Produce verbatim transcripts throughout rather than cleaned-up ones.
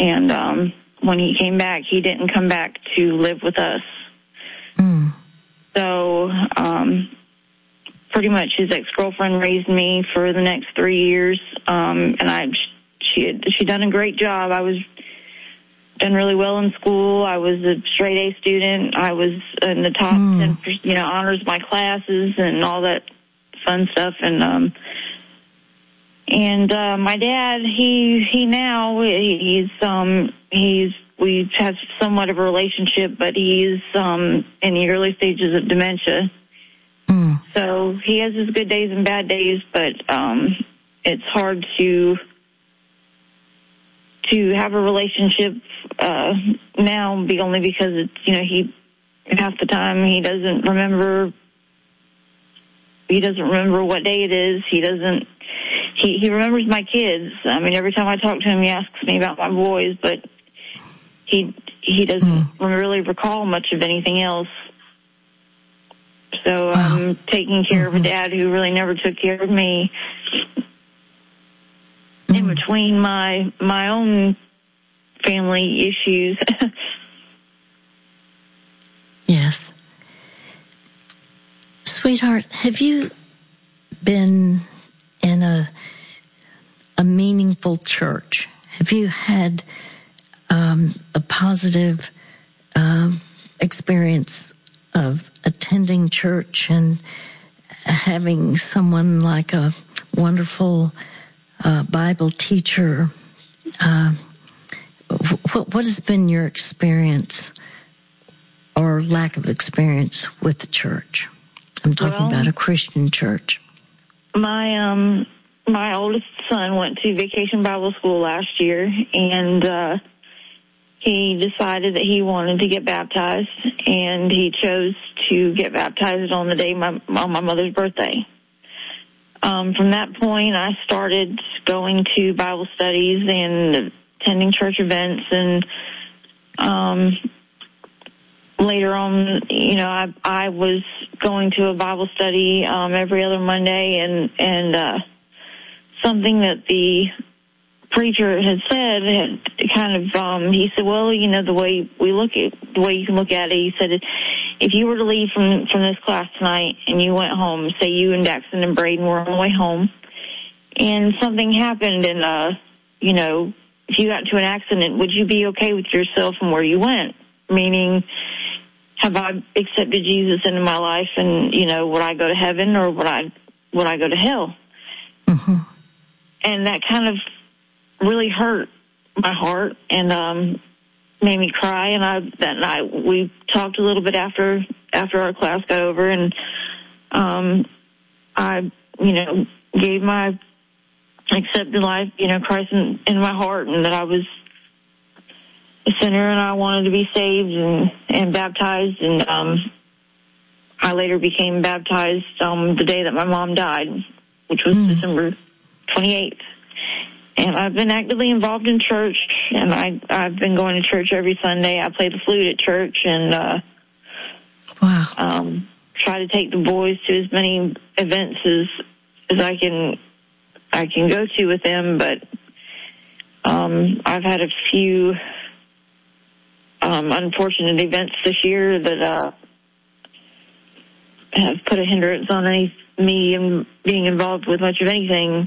And um, when he came back, he didn't come back to live with us. Mm. So um, pretty much his ex-girlfriend raised me for the next three years, um, and I she had she done a great job. I was done really well in school. I was a straight A student. I was in the top mm. ten, you know, honors my classes and all that fun stuff. And um, and uh, my dad, he he now he's um he's we have somewhat of a relationship, but he's um in the early stages of dementia. Mm. So he has his good days and bad days, but um, it's hard to to have a relationship uh, now, be only because it's, you know, he half the time he doesn't remember he doesn't remember what day it is. He doesn't he, he remembers my kids. I mean, every time I talk to him, he asks me about my boys, but he he doesn't mm. really recall much of anything else. So I'm um, taking care mm-hmm. of a dad who really never took care of me. Mm. In between my my own family issues. Yes. Sweetheart, have you been in a a meaningful church? Have you had um, a positive uh, experience of attending church and having someone like a wonderful uh, Bible teacher? Uh, what, what has been your experience or lack of experience with the church? I'm talking well, about a Christian church. My um my oldest son went to Vacation Bible School last year, and uh, he decided that he wanted to get baptized, and he chose to get baptized on the day my, on my mother's birthday. Um, from that point, I started going to Bible studies and attending church events, and um, later on, you know, I, I was going to a Bible study um, every other Monday, and and uh, something that the preacher had said had kind of, um, he said, well, you know, the way we look at, the way you can look at it, he said, if you were to leave from, from this class tonight and you went home, say you and Daxon and Braden were on the way home, and something happened and, uh, you know, if you got into an accident, would you be okay with yourself and where you went? Meaning, have I accepted Jesus into my life, and, you know, would I go to heaven or would I, would I go to hell? Mm-hmm. And that kind of really hurt my heart and um, made me cry. And I that night we talked a little bit after after our class got over, and um, I, you know, gave my accepted life, you know, Christ in, in my heart, and that I was a sinner and I wanted to be saved and, and baptized. And um, I later became baptized um, the day that my mom died, which was mm. December twenty-eighth. And I've been actively involved in church, and I, I've been going to church every Sunday. I play the flute at church, and uh, wow. um, try to take the boys to as many events as as I can I can go to with them. But um, I've had a few um, unfortunate events this year that uh, have put a hindrance on any, me and being involved with much of anything.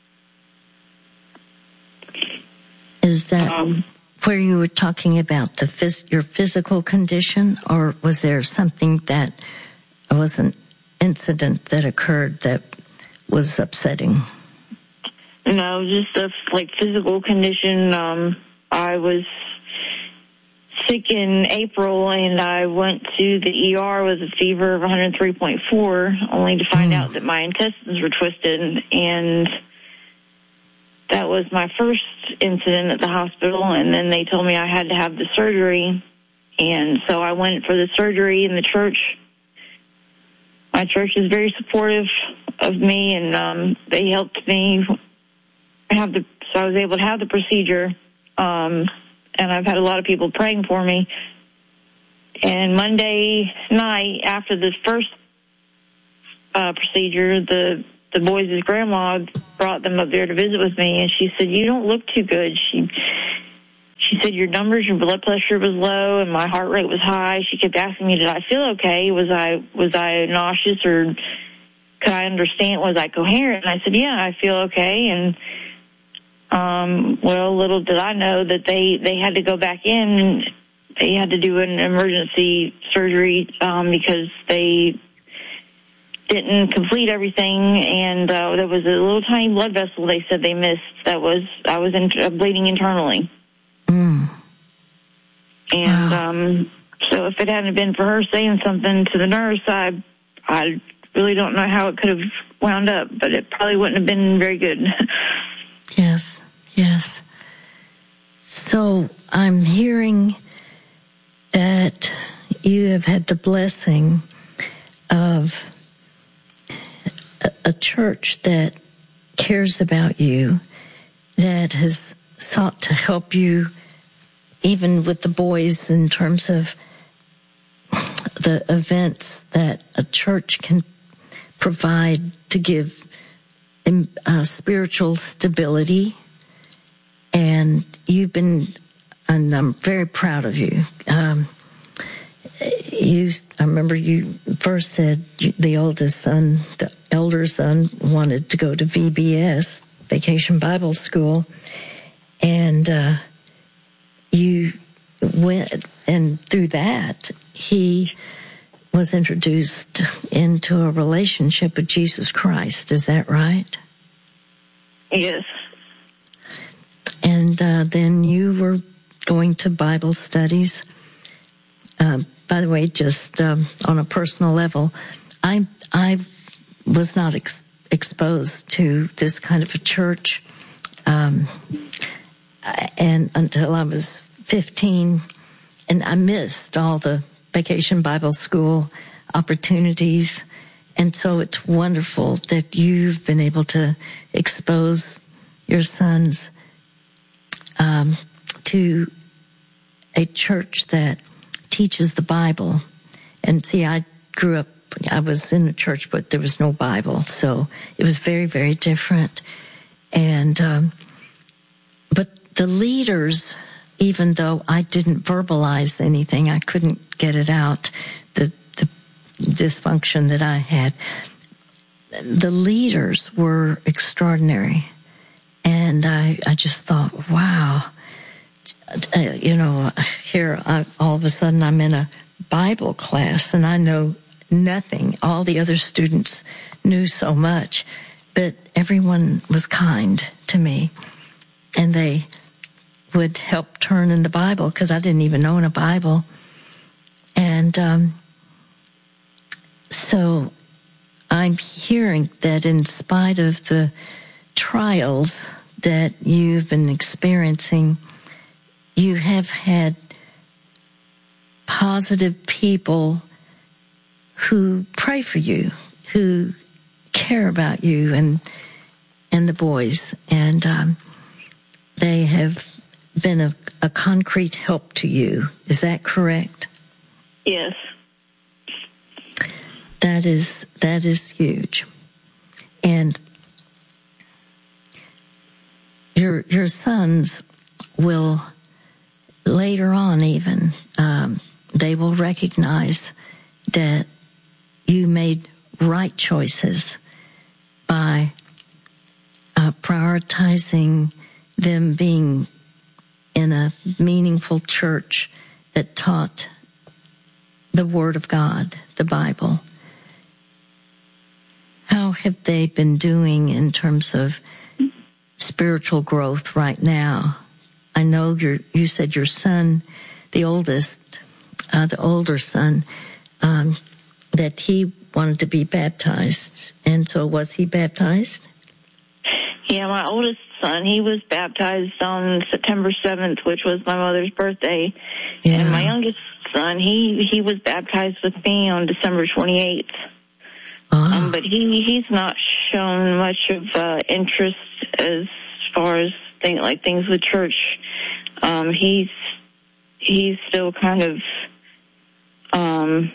Is that um, where you were talking about the phys- your physical condition, or was there something that was an incident that occurred that was upsetting? No, just a like physical condition. Um, I was sick in April, and I went to the E R with a fever of one hundred three point four, only to find mm. out that my intestines were twisted, and that was my first incident at the hospital. And then they told me I had to have the surgery, and so I went for the surgery in the church. My church is very supportive of me, and um, they helped me have the, so I was able to have the procedure, um, and I've had a lot of people praying for me. And Monday night, after the first uh, procedure, the the boys' grandma brought them up there to visit with me, and she said, "You don't look too good." She she said, your numbers, your blood pressure was low and my heart rate was high. She kept asking me, did I feel okay? Was I, was I nauseous, or could I understand? Was I coherent? And I said, yeah, I feel okay. And, um, well, little did I know that they, they had to go back in. They had to do an emergency surgery, um, because they didn't complete everything, and uh, there was a little tiny blood vessel they said they missed that was, I was in, uh, bleeding internally. Mm. And Wow. um, so if it hadn't been for her saying something to the nurse, I, I really don't know how it could have wound up, but it probably wouldn't have been very good. Yes, yes. So I'm hearing that you have had the blessing of a church that cares about you, that has sought to help you, even with the boys, in terms of the events that a church can provide to give uh, spiritual stability. And you've been, and I'm very proud of you. Um, You, I remember you first said you, the oldest son, the elder son, wanted to go to V B S, Vacation Bible School, and uh, you went, and through that, he was introduced into a relationship with Jesus Christ. Is that right? Yes. And uh, then you were going to Bible studies. Uh, by the way, just um, on a personal level, I I was not ex- exposed to this kind of a church, um, and until I was fifteen, and I missed all the Vacation Bible School opportunities, and so it's wonderful that you've been able to expose your sons um, to a church that teaches the Bible. And see, I grew up, I was in a church, but there was no Bible, so it was very, very different. And, um, but the leaders, even though I didn't verbalize anything, I couldn't get it out, the, the dysfunction that I had, the leaders were extraordinary. And I, I just thought, wow, uh, you know, here I, all of a sudden I'm in a Bible class and I know nothing. All the other students knew so much, but everyone was kind to me, and they would help turn in the Bible because I didn't even own a Bible. And um, so I'm hearing that in spite of the trials that you've been experiencing, you have had positive people who pray for you, who care about you and and the boys, and um, they have been a, a concrete help to you. Is that correct? Yes. That is that is huge. And your your sons will later on even um, they will recognize that you made right choices by uh, prioritizing them being in a meaningful church that taught the Word of God, the Bible. How have they been doing in terms of spiritual growth right now? I know your, you said your son, the oldest, uh, the older son, um, that he wanted to be baptized. And so was he baptized? Yeah, my oldest son, he was baptized on September seventh, which was my mother's birthday. Yeah. And my youngest son, he, he was baptized with me on December twenty-eighth. Oh. Um, but he, he's not shown much of uh, interest as far as thing, like things with church. Um, he's he's still kind of um,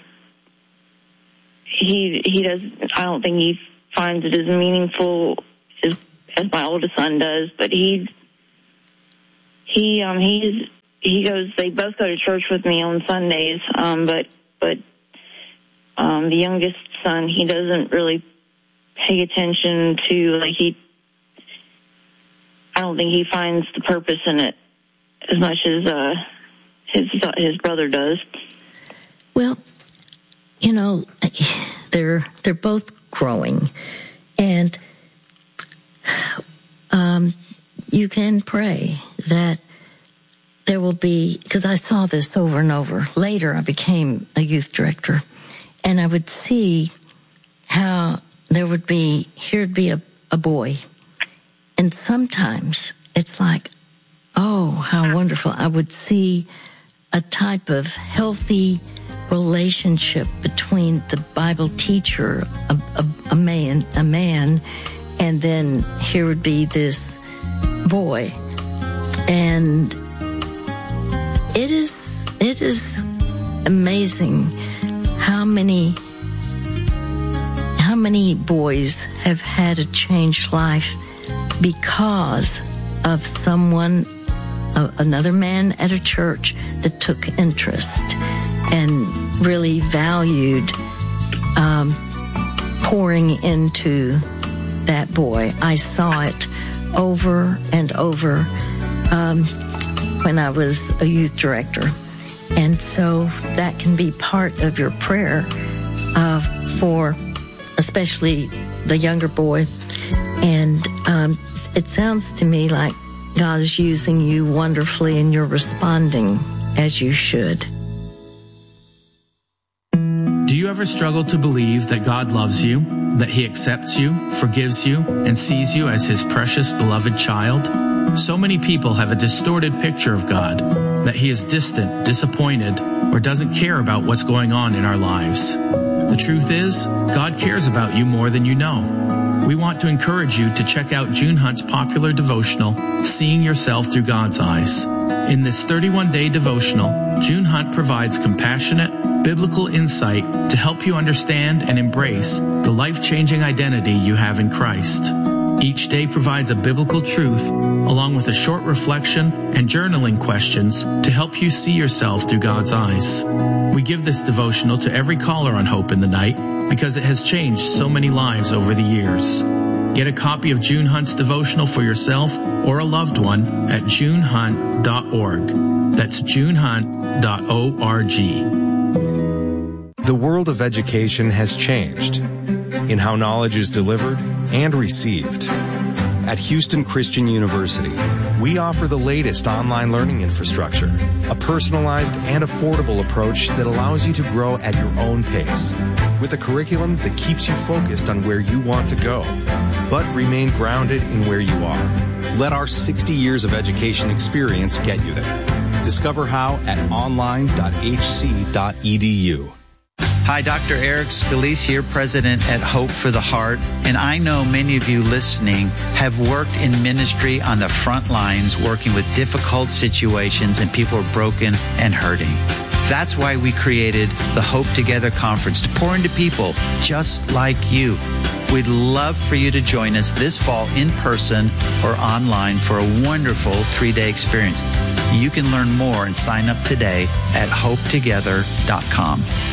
he he does. I don't think he finds it as meaningful as as my oldest son does. But he he um he's he goes, they both go to church with me on Sundays, um, but, but, um, the youngest son, he doesn't really pay attention to, like, he, I don't think he finds the purpose in it as much as, uh, his, his brother does. Well, you know, they're, they're both growing, and, um, you can pray that there will be, because I saw this over and over. Later, I became a youth director, and I would see how there would be, here'd be a, a boy, and sometimes it's like, oh, how wonderful. I would see a type of healthy relationship between the Bible teacher, a, a, a man, a man, and then here would be this boy, and it is it is amazing how many how many boys have had a changed life because of someone, uh, another man at a church that took interest and really valued um, pouring into that boy. I saw it over and over um, when I was a youth director. And so that can be part of your prayer uh, for especially the younger boy. And um, it sounds to me like God is using you wonderfully and you're responding as you should. Do you ever struggle to believe that God loves you, that He accepts you, forgives you, and sees you as His precious, beloved child? So many people have a distorted picture of God, that He is distant, disappointed, or doesn't care about what's going on in our lives. The truth is, God cares about you more than you know. We want to encourage you to check out June Hunt's popular devotional, Seeing Yourself Through God's Eyes. In this thirty-one day devotional, June Hunt provides compassionate, biblical insight to help you understand and embrace the life-changing identity you have in Christ. Each day provides a biblical truth, along with a short reflection and journaling questions to help you see yourself through God's eyes. We give this devotional to every caller on Hope in the Night because it has changed so many lives over the years. Get a copy of June Hunt's devotional for yourself or a loved one at june hunt dot org. That's june hunt dot org. The world of education has changed in how knowledge is delivered and received. At Houston Christian University, we offer the latest online learning infrastructure, a personalized and affordable approach that allows you to grow at your own pace, with a curriculum that keeps you focused on where you want to go, but remain grounded in where you are. Let our sixty years of education experience get you there. Discover how at online dot h c dot e d u. Hi, Doctor Eric Scalise here, President at Hope for the Heart. And I know many of you listening have worked in ministry on the front lines, working with difficult situations and people are broken and hurting. That's why we created the Hope Together Conference to pour into people just like you. We'd love for you to join us this fall in person or online for a wonderful three-day experience. You can learn more and sign up today at hope together dot com.